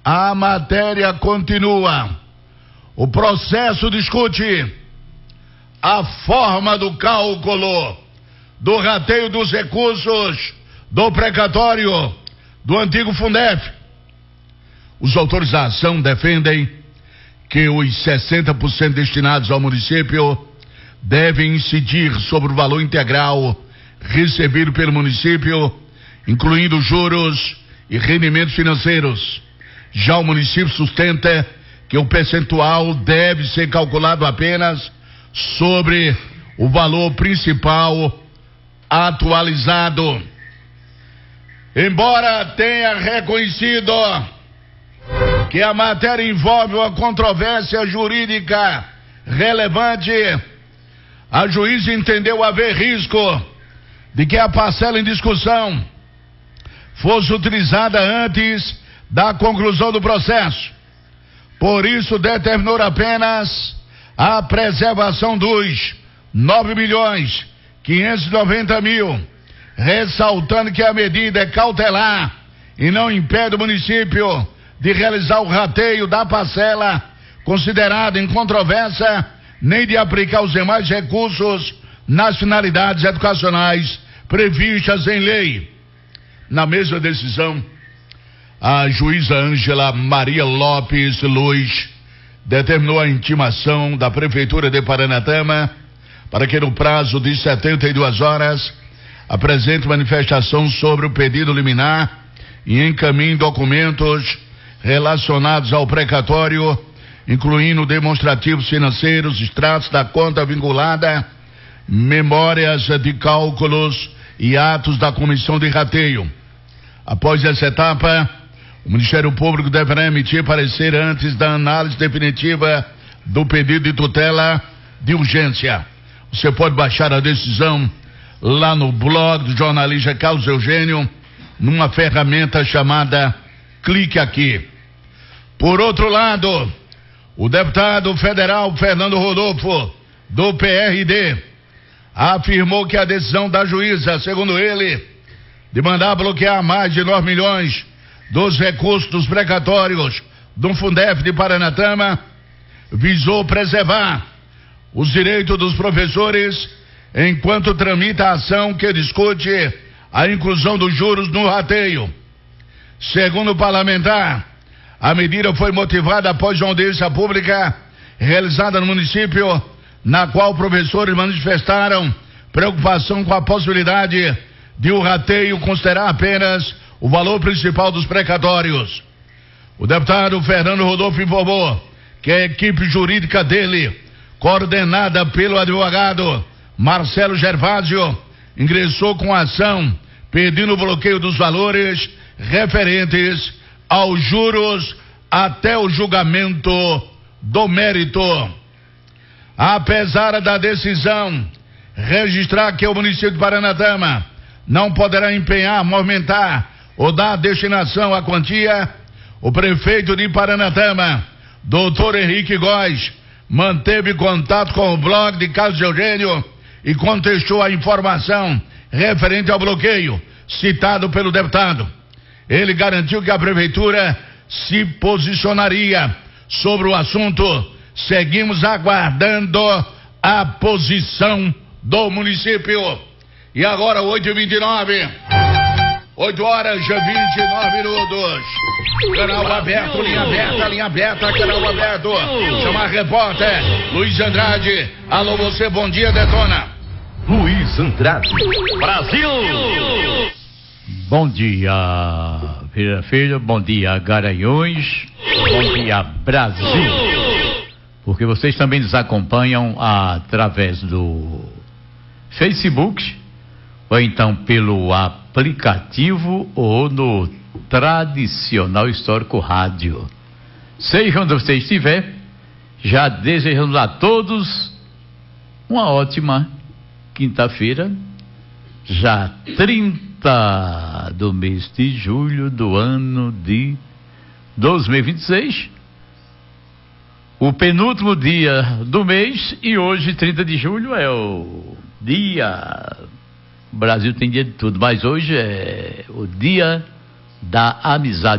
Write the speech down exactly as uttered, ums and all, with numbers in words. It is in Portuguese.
A matéria continua. O processo discute a forma do cálculo do rateio dos recursos do precatório do antigo Fundef. Os autores da ação defendem que os sessenta por cento destinados ao município devem incidir sobre o valor integral recebido pelo município, incluindo juros e rendimentos financeiros. Já o município sustenta que o percentual deve ser calculado apenas sobre o valor principal atualizado. Embora tenha reconhecido que a matéria envolve uma controvérsia jurídica relevante, a juíza entendeu haver risco de que a parcela em discussão fosse utilizada antes da conclusão do processo. Por isso, determinou apenas a preservação dos nove milhões quinhentos e noventa mil, ressaltando que a medida é cautelar e não impede o município de realizar o rateio da parcela considerada em controvérsia, nem de aplicar os demais recursos nas finalidades educacionais previstas em lei. Na mesma decisão, a juíza Ângela Maria Lopes Luz determinou a intimação da Prefeitura de Paranatama para que, no prazo de setenta e duas horas, apresente manifestação sobre o pedido liminar e encaminhe documentos relacionados ao precatório, incluindo demonstrativos financeiros, extratos da conta vinculada, memórias de cálculos e atos da comissão de rateio. Após essa etapa, o Ministério Público deverá emitir parecer antes da análise definitiva do pedido de tutela de urgência. Você pode baixar a decisão lá no blog do jornalista Carlos Eugênio, numa ferramenta chamada Clique Aqui. Por outro lado, o deputado federal Fernando Rodolfo, do P R D, afirmou que a decisão da juíza, segundo ele, de mandar bloquear mais de nove milhões dos recursos dos precatórios do Fundef de Paranatama visou preservar os direitos dos professores enquanto tramita a ação que discute a inclusão dos juros no rateio. Segundo o parlamentar, a medida foi motivada após uma audiência pública realizada no município, na qual professores manifestaram preocupação com a possibilidade de o rateio considerar apenas o valor principal dos precatórios. O deputado Fernando Rodolfo informou que a equipe jurídica dele, coordenada pelo advogado Marcelo Gervásio, ingressou com a ação pedindo o bloqueio dos valores referentes aos juros até o julgamento do mérito. Apesar da decisão registrar que o município de Paranatama não poderá empenhar, movimentar ou dar destinação à quantia, o prefeito de Paranatama, doutor Henrique Góes, manteve contato com o blog de Carlos Eugênio e contestou a informação referente ao bloqueio citado pelo deputado. Ele garantiu que a prefeitura se posicionaria sobre o assunto. Seguimos aguardando a posição do município. E agora, oito e vinte e nove, oito horas e vinte e nove minutos. Canal aberto, linha aberta, linha aberta, canal aberto. Chama a repórter Luiz Andrade. Alô, você, bom dia, detona. Luiz Andrade. Brasil! Bom dia, filha, filho, bom dia, Garanhuns, bom dia, Brasil. Porque vocês também nos acompanham através do Facebook, ou então pelo aplicativo ou no tradicional histórico rádio. Seja onde você estiver, já desejamos a todos uma ótima quinta-feira, já trinta do mês de julho do ano de dois mil e vinte e seis, o penúltimo dia do mês, e hoje, trinta de julho, é o dia, o Brasil tem dia de tudo, mas hoje é o dia da amizade.